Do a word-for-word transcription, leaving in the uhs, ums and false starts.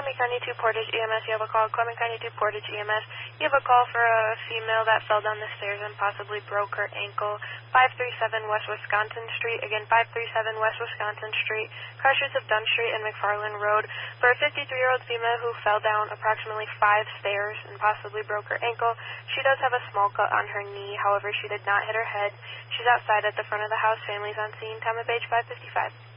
Clement County two Portage E M S. You have a call. Clement County two Portage E M S. You have a call for a female that fell down the stairs and possibly broke her ankle. five three seven West Wisconsin Street. Again, five three seven West Wisconsin Street. Car streets of Dunn Street and McFarland Road. For a fifty-three-year-old female who fell down approximately five stairs and possibly broke her ankle, she does have a small cut on her knee. However, she did not hit her head. She's outside at the front of the house. Family's on scene. Time of age five fifty-five.